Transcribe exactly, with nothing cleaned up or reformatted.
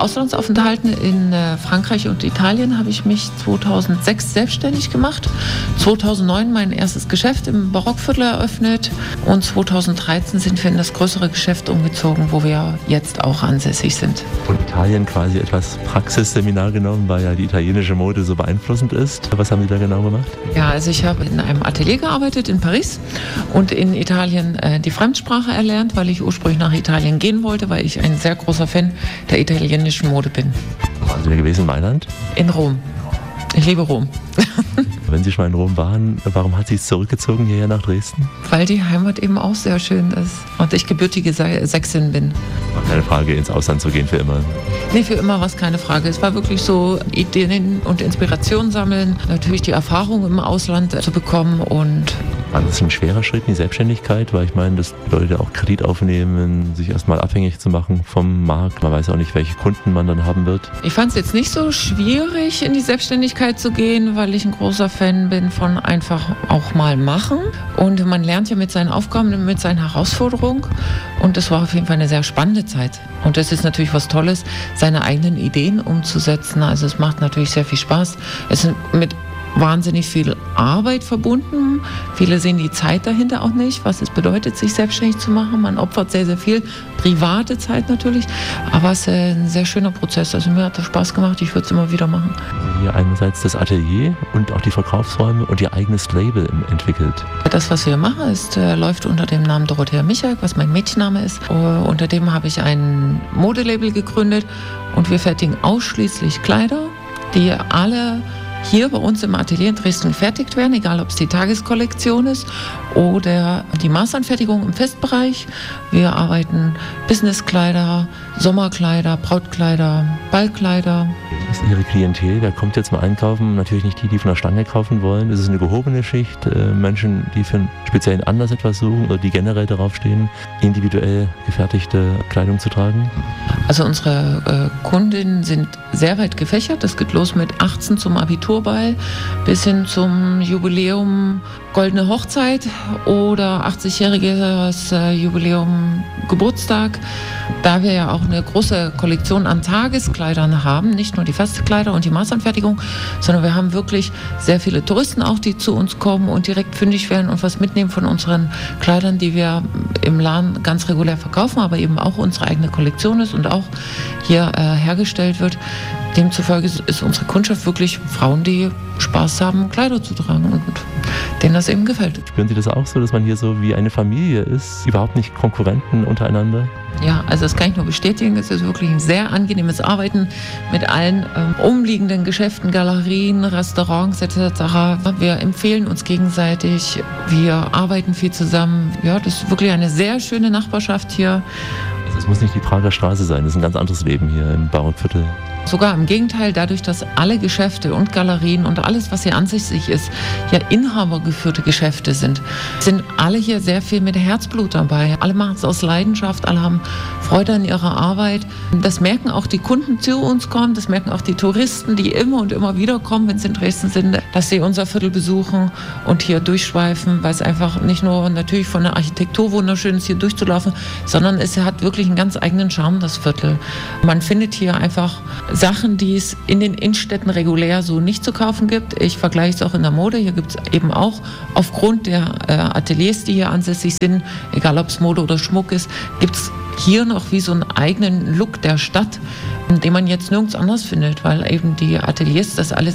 Auslandsaufenthalten in äh, Frankreich und Italien habe ich mich zweitausendsechs selbstständig gemacht. zweitausendneun mein erstes Geschäft im Barockviertel eröffnet und zweitausenddreizehn sind wir in das größere Geschäft umgezogen, wo wir jetzt auch ansässig sind. Von Italien quasi etwas Praxisseminar genommen, weil ja die italienische Mode so beeinflussend ist. Was haben Sie da genau gemacht? Ja, also ich habe in einem Atelier gearbeitet in Paris und in Italien äh, die Fremdsprache erlernt, weil ich ursprünglich nach Italien gehen wollte, weil ich ein sehr großer Fan der italienischen Mode bin. Waren Sie gewesen in Mailand? In Rom. Ich liebe Rom. Wenn Sie schon mal in Rom waren, warum hat Sie es zurückgezogen hierher nach Dresden? Weil die Heimat eben auch sehr schön ist und ich gebürtige Sächsin bin. War keine Frage, ins Ausland zu gehen für immer? Nee, für immer war es keine Frage. Es war wirklich so, Ideen und Inspiration sammeln, natürlich die Erfahrung im Ausland zu bekommen und... War das ein schwerer Schritt in die Selbstständigkeit? Weil ich meine, das bedeutet auch Kredit aufnehmen, sich erstmal abhängig zu machen vom Markt. Man weiß auch nicht, welche Kunden man dann haben wird. Ich fand es jetzt nicht so schwierig, in die Selbstständigkeit zu gehen, weil ich ein großer Fan bin von einfach auch mal machen. Und man lernt ja mit seinen Aufgaben, mit seinen Herausforderungen. Und das war auf jeden Fall eine sehr spannende Zeit. Und das ist natürlich was Tolles, seine eigenen Ideen umzusetzen. Also es macht natürlich sehr viel Spaß. Es ist mit wahnsinnig viel Arbeit verbunden. Viele sehen die Zeit dahinter auch nicht, was es bedeutet, sich selbstständig zu machen. Man opfert sehr, sehr viel private Zeit natürlich, aber es ist ein sehr schöner Prozess. Also mir hat das Spaß gemacht, ich würde es immer wieder machen. Hier einerseits das Atelier und auch die Verkaufsräume und Ihr eigenes Label entwickelt. Das, was wir machen, ist, äh, läuft unter dem Namen Dorothea Michak, was mein Mädchenname ist. Uh, unter dem habe ich ein Modelabel gegründet und wir fertigen ausschließlich Kleider, die alle hier bei uns im Atelier in Dresden gefertigt werden, egal ob es die Tageskollektion ist oder die Maßanfertigung im Festbereich. Wir arbeiten Businesskleider, Sommerkleider, Brautkleider, Ballkleider. Das ist Ihre Klientel, wer kommt jetzt mal einkaufen? Natürlich nicht die, die von der Stange kaufen wollen. Das ist eine gehobene Schicht, äh, Menschen, die für einen speziellen Anlass etwas suchen oder die generell darauf stehen, individuell gefertigte Kleidung zu tragen. Also unsere äh, Kundinnen sind sehr weit gefächert. Das geht los mit achtzehn zum Abiturball bis hin zum Jubiläum Goldene Hochzeit oder achtzigjähriges äh, Jubiläum Geburtstag. Da wir ja auch eine große Kollektion an Tageskleidern haben, nicht nur die Festkleider und die Maßanfertigung, sondern wir haben wirklich sehr viele Touristen auch, die zu uns kommen und direkt fündig werden und was mitnehmen von unseren Kleidern, die wir im Laden ganz regulär verkaufen, aber eben auch unsere eigene Kollektion ist und auch hier äh, hergestellt wird. Demzufolge ist unsere Kundschaft wirklich Frauen, die Spaß haben, Kleider zu tragen und denen das eben gefällt. Spüren Sie das auch so, dass man hier so wie eine Familie ist, überhaupt nicht Konkurrenten untereinander? Ja, also das kann ich nur bestätigen. Es ist wirklich ein sehr angenehmes Arbeiten mit allen ähm, umliegenden Geschäften, Galerien, Restaurants et cetera. Wir empfehlen uns gegenseitig, wir arbeiten viel zusammen. Ja, das ist wirklich eine sehr schöne Nachbarschaft hier. Es muss nicht die Prager Straße sein, das ist ein ganz anderes Leben hier im Barockviertel. Sogar im Gegenteil, dadurch, dass alle Geschäfte und Galerien und alles, was hier ansässig ist, ja inhabergeführte Geschäfte sind, sind alle hier sehr viel mit Herzblut dabei. Alle machen es aus Leidenschaft, alle haben Freude an ihrer Arbeit. Das merken auch die Kunden, die zu uns kommen, das merken auch die Touristen, die immer und immer wieder kommen, wenn sie in Dresden sind, dass sie unser Viertel besuchen und hier durchschweifen, weil es einfach nicht nur natürlich von der Architektur wunderschön ist, hier durchzulaufen, sondern es hat wirklich einen ganz eigenen Charme, das Viertel. Man findet hier einfach Sachen, die es in den Innenstädten regulär so nicht zu kaufen gibt. Ich vergleiche es auch in der Mode. Hier gibt es eben auch aufgrund der äh, Ateliers, die hier ansässig sind, egal ob es Mode oder Schmuck ist, gibt es hier noch wie so einen eigenen Look der Stadt, den man jetzt nirgends anders findet, weil eben die Ateliers das alles